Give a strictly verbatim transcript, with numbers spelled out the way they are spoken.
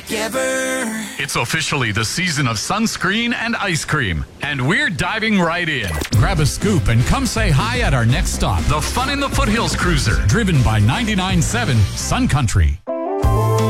together. It's officially the season of sunscreen and ice cream, and we're diving right in. Grab a scoop and come say hi at our next stop, the Fun in the Foothills Cruiser, driven by ninety-nine point seven Sun Country.